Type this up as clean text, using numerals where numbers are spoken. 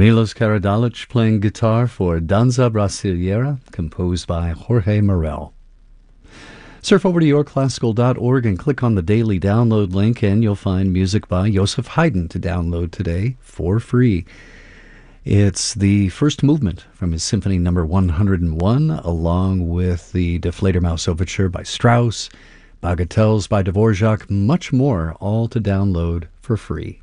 Milos Karadzic playing guitar for Danza Brasileira, composed by Jorge Morel. Surf over to yourclassical.org and click on the daily download link, and you'll find music by Joseph Haydn to download today for free. It's the first movement from his Symphony No. 101, along with the Die Fledermaus Overture by Strauss, Bagatelles by Dvorak, much more, all to download for free.